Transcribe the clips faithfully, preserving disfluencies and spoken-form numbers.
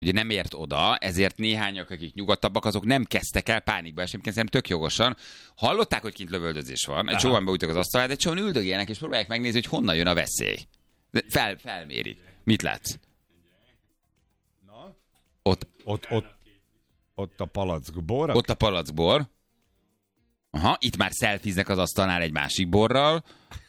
ugye nem ért oda, ezért néhányak, akik nyugodtabbak, azok nem kezdtek el pánikba esni, szerintem tök jogosan. Hallották, hogy kint lövöldözés van, egy csomóan beújtak az asztalát, egy csomóan üldögélnek, és próbálják megnézni, hogy honnan jön a veszély. Fel, felmérik. Mit látsz? Na? Ott, ott, ott, ott a palackbor. Ott a palackbor. Aha, itt már szelfiznek az asztalnál egy másik borral.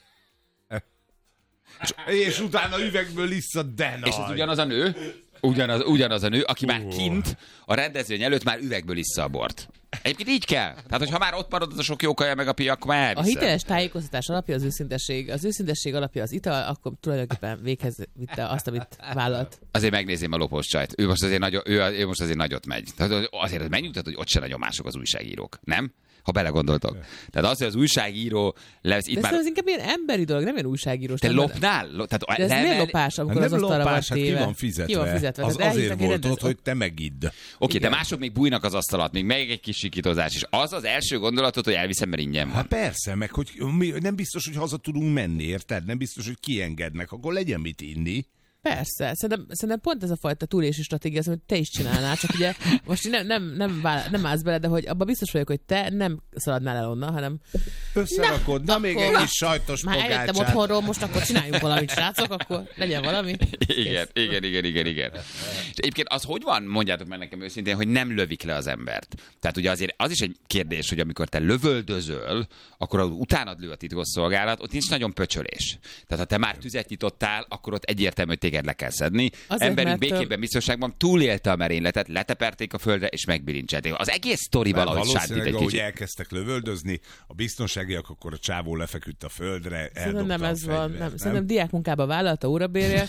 És, és utána üvegből iszza, de nagy. És ez ugyanaz a nő, ugyanaz, ugyanaz a nő, aki már kint a rendezvény előtt már üvegből iszza a bort. Egyébként így kell. Tehát, hogyha már ott marad az a sok jó kaja meg a pia, akkor már elviszem. A hiteles tájékoztatás alapja az őszintesség. Az őszintesség alapja az ital, akkor tulajdonképpen véghez vitte azt, amit vállalt. Azért megnézném a lopós csajt. Ő most azért, nagyon, ő, ő most azért nagyot megy. Tehát azért megnyugtat, hogy ott se nagyon mások az újságírók. Nem? Ha belegondoltok. Tehát az, hogy az újságíró lesz itt de már... ez inkább ilyen emberi dolog, nem ilyen újságírós. Te nem lopnál? Lo... Tehát de ez lemel... miért lopás, amikor nem az asztalra lopás, van hát téve? ki van fizetve. Ki van fizetve? Az Tehát azért volt rendez... ott, hogy te megidd. Oké, okay, de mások még bújnak az asztal alatt, még meg egy kis sikítozás is. Az az első gondolatod, hogy elviszem, mert ingyen van. Hát persze, meg hogy mi, nem biztos, hogy haza tudunk menni, érted? Nem biztos, hogy kiengednek, akkor legyen mit inni. Persze, szerintem, szerintem pont ez a fajta túlélési stratégia, az, amit te is csinálnál, csak ugye most nem, nem, nem, vál, nem állsz bele, de hogy abban biztos vagyok, hogy te nem szaladnál el onnan, hanem összerakod, na, na még egy kis sajtos már pogácsát. eljöttem otthonról, most akkor csináljunk valamit, srácok, akkor legyen valami. Igen, igen, igen, igen, igen. És egyébként az hogy van, mondjátok meg nekem őszintén, hogy nem lövik le az embert. Tehát ugye azért az is egy kérdés, hogy amikor te lövöldözöl, akkor utánad lő a titkosszolgálat, ott nincs nagyon pöcsölés. Tehát ha te már tüzet nyitottál, akkor ott egyértelmű, hogy téged le kell szedni. Azért, emberünk mert... békében, biztonságban túlélte a merényletet, leteperték a földre, és megbilincselték. Az egész sztori valahogy sántít egy kicsit. Elkezdtek lövöldözni, a biztonságiak, akkor a csávó lefeküdt a földre, szerintem nem ez fegyvert, van. Nem. Nem? Szerintem diákmunkába vállalta órabérje,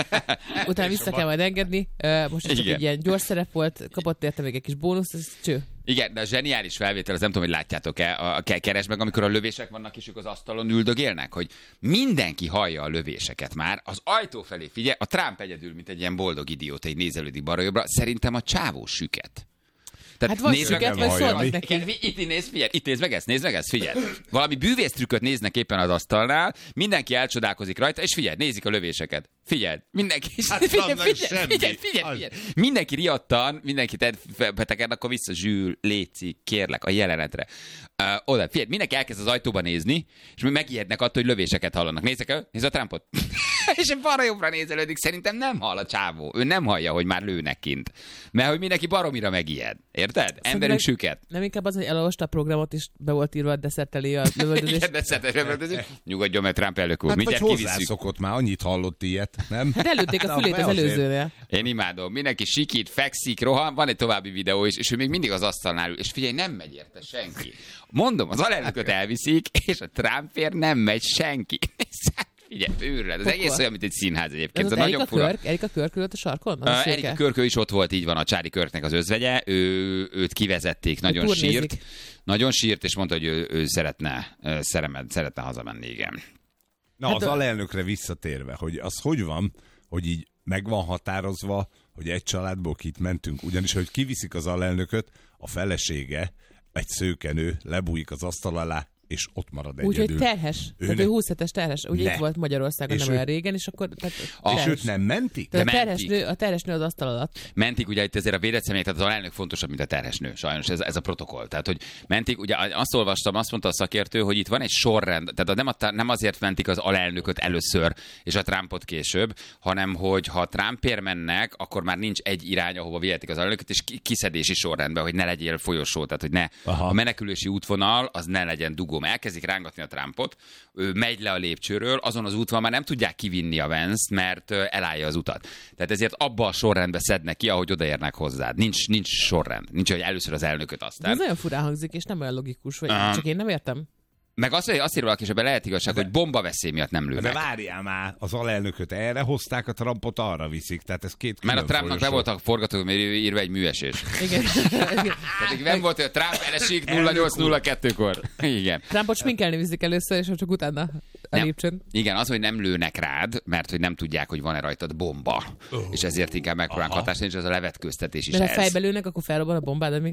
utána vissza kell majd engedni. Most csak egy ilyen gyors szerep volt, kapott érte még egy kis bónusz, ez cső. Igen, de a zseniális felvétel, az nem tudom, hogy látjátok-e, a, a keresd meg, amikor a lövések vannak, és ők az asztalon üldögélnek, hogy mindenki hallja a lövéseket már, az ajtó felé figyelj, a Trump egyedül, mint egy ilyen boldog idióta, így nézelődik balra-jobbra, szerintem a csávó süket. Tehát hát vagy süket, vagy szólnak neki. Itt nézd, figyelj, itt nézd meg ezt, nézd meg ezt, figyelj. Valami bűvésztrükköt néznek éppen az asztalnál, mindenki elcsodálkozik rajta, és figyelj, nézik a lövéseket. Figyelj, mindenki, hát figyelj, figyelj, figyelj, figyelj, figyelj, figyelj. Mindenki riadtan, mindenki betegen, akkor vissza Zsül, léci, kérlek, a jelenetre. Uh, oda, figyelj, mindenki elkezd az ajtóba nézni, és mi megijednek attól, hogy lövéseket hallanak. Nézzek el, nézd a Trumpot. És balra-jobbra nézelődik, szerintem nem hall a csávó. Ő nem hallja, hogy már lőnek kint. Mert hogy mindenki baromira megijed. Érted? Emberünk süket. Nem inkább az, hogy elolvasta a programot, és be volt írva a desszerteli a lövöldözés. Igen, desszerteli lövöldözés. Nyugodjon, mert Trump elnök úr. Hát mindjárt vagy kivisszük. hozzászokott már, annyit hallott ilyet, nem? Hát előtték a fülét az előzőnél. Én imádom. Mindenki sikít, fekszik, rohan. Van egy további videó is, és ő még mindig az asztalnál ül. És figyelj, nem megy érte senki. Mondom, az alelnököt elviszik, és a Trumpért nem megy senki. Figyelj, őrület. Az egész olyan, mint egy színház egyébként. Ez Erika Körk, Erika Körk ült a sarkon? Uh, Erika Körk is ott volt, így van, a Csári Körknek az özvegye. Ő, őt kivezették, nagyon sírt. Nagyon sírt, és mondta, hogy ő, ő szeretne, szeretne, szeretne hazamenni, igen. Na, hát az a... alelnökre visszatérve, hogy az hogy van, hogy így meg van határozva, hogy egy családból kit mentünk, ugyanis, hogy kiviszik az alelnököt, a felesége, egy szőkenő lebújik az asztal alá, és ott marad egyedül. Úgyhogy terhes. Tehát ő húsz hetes terhes. Ugye ne. Itt volt Magyarországon és nem ő... olyan régen, és akkor... Tehát és őt nem mentik? Tehát a terhes, nő, a terhes nő az asztal alatt. Mentik, ugye itt ezért a védett személyek, tehát az alelnök fontosabb, mint a terhes nő. Sajnos ez, ez a protokoll. Tehát, hogy mentik, ugye azt olvastam, azt mondta a szakértő, hogy itt van egy sorrend, tehát nem, a, nem azért mentik az alelnököt először, és a Trumpot később, hanem hogy ha Trumpért mennek, akkor már nincs egy irány, ahova vihetik az alelnököt, és kiszedési sorrendben, hogy ne legyél folyosó, tehát hogy ne Aha. a menekülési útvonal az ne legyen dugóm. Elkezdik rángatni a Trumpot, ő megy le a lépcsőről, azon az úton már nem tudják kivinni a Vance-t, mert elállja az utat. Tehát ezért abba a sorrendbe szednek ki, ahogy odaérnek hozzád. Nincs, nincs sorrend. Nincs, hogy először az elnököt aztán. Ez nagyon furán hangzik, és nem olyan logikus, vagy um, csak én nem értem. Meg azt, hogy azt ír valaki, és ebben lehet igazság, de, hogy bombaveszély miatt nem lőnek. De várjál már, az alelnököt erre hozták, a Trumpot arra viszik. Tehát ez két Mert a Trumpnak be volt a forgatókönyvben írva egy műesés. Igen. Tehát nem volt, hogy a Trump elesik nulla nyolc nulla kettőkor. Igen. Trumpot sminkelni viszik először, és csak utána a lépcsőn. Igen, az, hogy nem lőnek rád, mert hogy nem tudják, hogy van-e rajtad bomba. Oh. És ezért inkább megpróbálnak hatást, és az a levetkőztetés is de ez. De ha fejbe lőnek, akkor felrobban a bombád, de mi?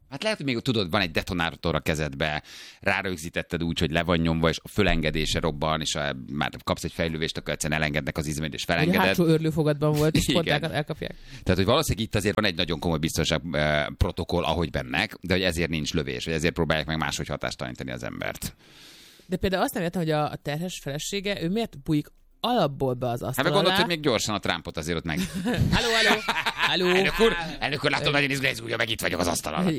Hát lehet, hogy még tudod, van egy detonátor a kezedbe, rárögzítetted úgy, hogy le van nyomva, és a fölengedése robban, és a, már kapsz egy fejlővést, akkor egyszerűen elengednek az izmét, és felengeded. A hátsó őrlőfogadban volt, és pont Igen. elkapják. Tehát, hogy valószínűleg itt azért van egy nagyon komoly biztonság eh, protokoll, ahogy bennek, de hogy ezért nincs lövés, vagy ezért próbálják meg máshogy hatástalanítani az embert. De például azt nem értem, hogy a, a terhes felesége, ő miért bújik alapból be az Hát asztal meg alá. gondolod, hogy még gyorsan a Trumpot azért ott meg. Halló, halló, halló. Elnök úr, elnök úr, látom, nagyon izgulás, újra meg itt vagyok az asztal alatt.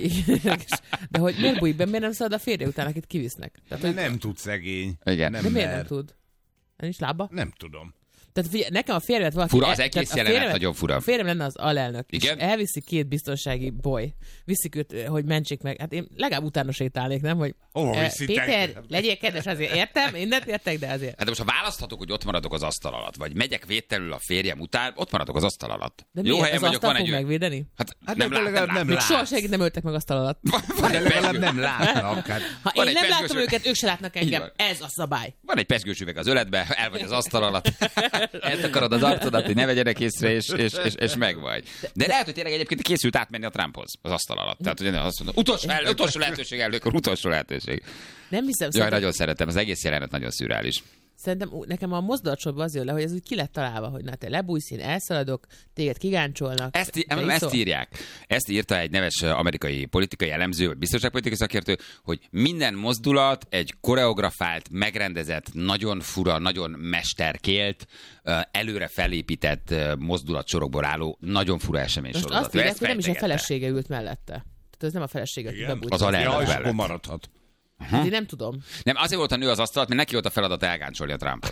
De hogy miért bújik be, miért nem szalad a férje után, akit kivisznek? Tehát, Mert hogy, nem tud szegény. Igen. Nem de miért mer. nem tud? Nincs lába? Nem tudom. Tehát figyelj, nekem a férjemet valaki... Fura, az el- egész tehát a jelenet férjemet- nagyon fura. A férjem lenne az alelnök. Igen? És elviszi két biztonsági boly. Viszik őt, hogy mentsék meg. Hát én legalább utána sétálnék, nem? Hogy Ó, eh, viszitek. Péter, legyél kedves, azért értem, mindent értek, de azért. Hát de most ha választhatok, hogy ott maradok az asztal alatt, vagy megyek védtelenül a férjem után, ott maradok az asztal alatt. De Jó miért? helyen Az vagyok, asztal van egy fog olyan- megvédeni? Hát, Hát nem, de lát, legalább nem, nem lát. Még soha senkit nem öltek meg asztal alatt. Van De egy legalább pezsgős- nem látnak. Hát. Ha Van én egy nem pezsgős- látom őket, ők se látnak Így engem. van. Ez a szabály. Van egy pezsgős üveg az öletbe, el vagy az asztal alatt, eltakarod az arcodat, hogy ne vegyenek észre, és, és, és, és megvagy. De lehet, hogy tényleg egyébként készült átmenni a Trumphoz az asztal alatt. Tehát, hogy azt mondom, utolsó, el, utolsó lehetőség, elnök úr, utolsó lehetőség. Nem hiszem. Jaj, Szerintem, nagyon szeretem, az egész jelenet nagyon szürreális. szerintem ú, nekem a mozdulatsorban az jön le, hogy ez úgy ki lett találva, hogy na te lebújsz, én elszaladok, téged kigáncsolnak. Ezt, í- te em, iszol. ezt írják. Ezt írta egy neves ö, amerikai politikai elemző, vagy biztonságpolitikai szakértő, hogy minden mozdulat egy koreografált, megrendezett, nagyon fura, nagyon mesterkélt, ö, előre felépített ö, mozdulatsorokból álló, nagyon fura esemény Most sorozat. azt Ő írják, ezt hogy nem is a fejtegette. felesége ült mellette. Tehát ez nem a felesége, aki bebújt. Az alelnök Ja, és mellett. akkor maradhat. Hát én nem tudom. Nem, azért volt a nő az asztalat, mert neki volt a feladat elgáncsolni a Trumpot.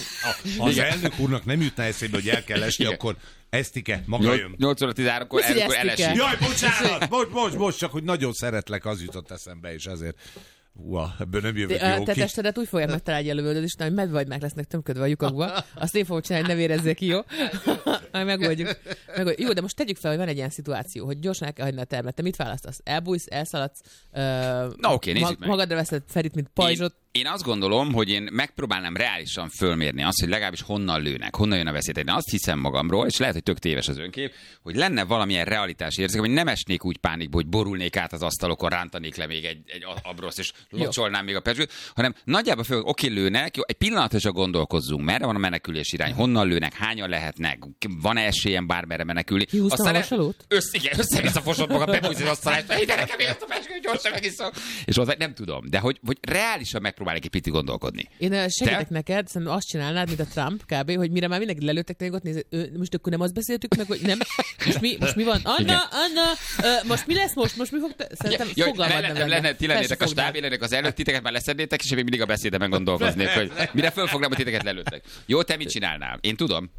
Ha az elnök úrnak nem jutna eszébe, hogy el kell esni, Igen. akkor Esztike, maga jön. nyolc óra tizenháromkor Mit, hogy elnök úr Esztike? elesik. Jaj, bocsánat! Bocs, bocs, bocs, csak hogy nagyon szeretlek, az jutott eszembe, és ezért... Ua, ebből nem jövök Te, jó te ki. testedet úgy fogják megtalálni a lövöldöd, és nem medvagymák lesznek tömködve a lyukakba. Azt én fogom csinálni, hogy ne vérezzél ki, jó? Majd megoldjuk. megoldjuk. Jó, de most tegyük fel, hogy van egy ilyen szituáció, hogy gyorsan el kell hagyni a termet. Te mit választasz? Elbújsz, elszaladsz, ö, Na, oké, nézzük meg. magadra veszed Ferit, mint pajzsot. Én, én azt gondolom, hogy én megpróbálnám reálisan fölmérni azt, hogy legalábbis honnan lőnek, honnan jön a veszély. Én azt hiszem magamról, és lehet, hogy tök téves az önkép, hogy lenne valamilyen realitás érzéke, hogy nem esnék úgy pánikba, hogy borulnék át az asztalokon, rántanék le még egy, egy abroszt, és locsolnám még a pezsgőt, hanem nagyjából föl, oké, lőnek, jó, egy pillanatra gondolkozzunk, merre van a menekülés irány, honnan lőnek, hányan lehetnek, van-e esélyem bármerre menekülni. Kihúztam a Aztán vasalót? Össze, igen, össze-vissza fosod magad, bebújsz az asztalát, ide nekem ezt a pezsgőt, gyorsan megiszom. És hozzá nem tudom, de hogy, hogy reálisan megpróbálják egy picit gondolkodni. Én ö, segítek Te? neked, szerintem azt csinálnád, mint a Trump kb., hogy mire már mindenki lelőttek, még ott nézed, ő, most akkor nem azt beszéltük meg, hogy nem, most mi, most mi van? Anna, Igen. Anna, ö, most mi lesz most? Most mi fog? Te... Szerintem Ja, fogalmad lenne, nem lenne, lenne. lenne, ti Fel lennétek se a fognád. stáb, lennétek az előtt, titeket már leszednétek, és én még mindig a beszédemen gondolkoznék, hogy mire fölfognám, hogy titeket lelőttek. Jó, te mit csinálnál? Én tudom.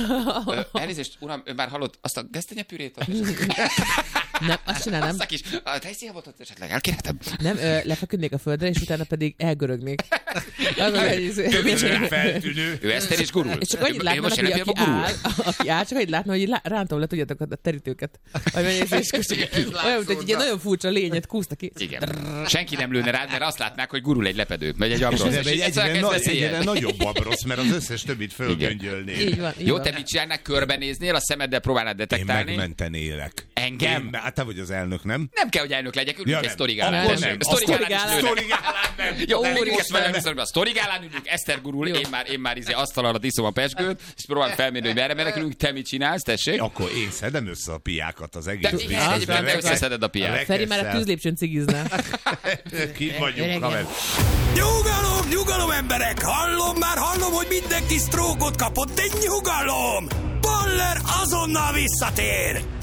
Ö, Elnézést, uram, ön már hallott azt a gesztenyepürét? Nem, azt csinálnám. Azt a kis, a tejszél volt ott esetleg, elkérhetem? Nem, ö, lefeküdnék a földre, és utána pedig elgörögnék. Az az egy... Feltűnő. Ő Eszter is gurul. És csak annyit Ő látnának, most hogy jelen aki pillanatban áll, gurul. aki áll, csak annyit látna, hogy lá- rántom le, tudjátok, a terítőket. Vagy megnézni, és csak olyan, mint egy ilyen nagyon furcsa lényet kúszta ki. Igen. Senki nem lőne rád, mert azt látnák, hogy gurul egy lepedő, vagy egy abrosz. De És egy így egyszer egyre, kezd nagy, egyre beszélni. nagyobb abrosz, mert az összes többit fölgöngyölnél. Így van, így Jó, van. te mit csinálnál? Körbenéznél, a szemeddel próbálnád Én detektálni? megmentenélek. Engem? Én, hát te vagy az elnök, nem? Nem kell, hogy elnök legyek, ülünk Ja, egy nem. sztorigálán. Akkor tessék. nem. A A sztorigálán is sztorigálán. lőnek. Sztorigálán nem. Jó, Ó, minket Isten. velem viszont a sztorigálán ülünk, Eszter gurul, én már, én már izé asztal alatt iszom a pezsgőt, és próbálom felmérni, hogy merre menekülünk, te mit csinálsz, tessék? Akkor én szedem össze a piákat az De egész igen, biztonság. egyébként te összeszeded a piát. Feri már a tűzlépcsőn cigizne. Ki vagyunk, Öregem. haver. Nyugalom, nyugalom emberek! Hallom, már hallom, hogy mindenki sztrókot kapott, de nyugalom! Baller azonnal visszatér!